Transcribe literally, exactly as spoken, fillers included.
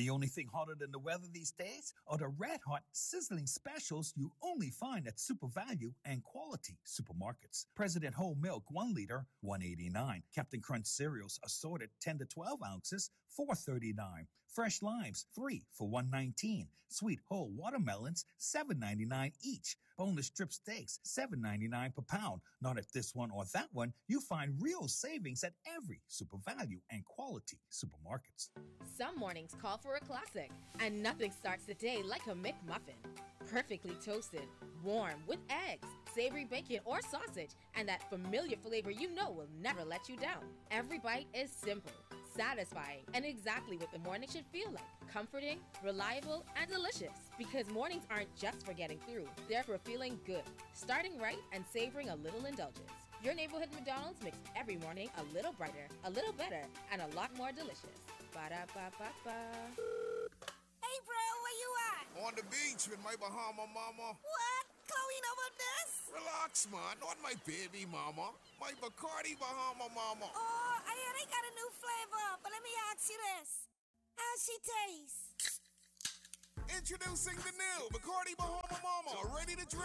The only thing hotter than the weather these days are the red hot sizzling specials you only find at Super Value and Quality supermarkets. President whole milk one liter, one eighty-nine. Captain Crunch cereals assorted ten to twelve ounces, four thirty-nine. Fresh limes, three for one nineteen. Sweet whole watermelons, seven ninety-nine each. Boneless strip steaks, seven ninety-nine per pound. Not at this one or that one. You find real savings at every Super Value and Quality supermarkets. Some mornings call for a classic, and nothing starts the day like a McMuffin. Perfectly toasted, warm, with eggs, savory bacon or sausage, and that familiar flavor you know will never let you down. Every bite is simple, satisfying, and exactly what the morning should feel like. Comforting, reliable, and delicious. Because mornings aren't just for getting through, they're for feeling good, starting right, and savoring a little indulgence. Your neighborhood McDonald's makes every morning a little brighter, a little better, and a lot more delicious. Ba-da-ba-ba-ba. Hey, bro, where you at? On the beach with my Bahama mama. What? Chloe know about this? Relax, man. Not my baby mama. My Bacardi Bahama mama. Oh, I hear they got a new flavor, but let me ask you this. How she taste? Introducing the new Bacardi Bahama mama. Ready to drink.